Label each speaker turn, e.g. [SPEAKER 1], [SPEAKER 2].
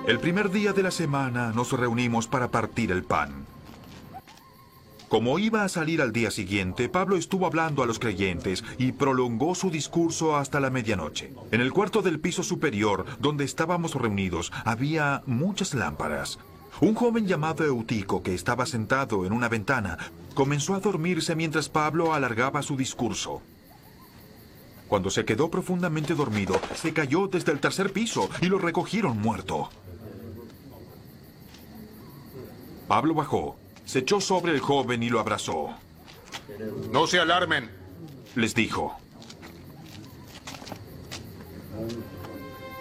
[SPEAKER 1] El primer día de la semana nos reunimos para partir el pan. Como iba a salir al día siguiente, Pablo estuvo hablando a los creyentes y prolongó su discurso hasta la medianoche. En el cuarto del piso superior, donde estábamos reunidos, había muchas lámparas. Un joven llamado Eutico, que estaba sentado en una ventana, comenzó a dormirse mientras Pablo alargaba su discurso. Cuando se quedó profundamente dormido, se cayó desde el tercer piso y lo recogieron muerto. Pablo bajó, se echó sobre el joven y lo abrazó.
[SPEAKER 2] No se alarmen,
[SPEAKER 1] Les dijo.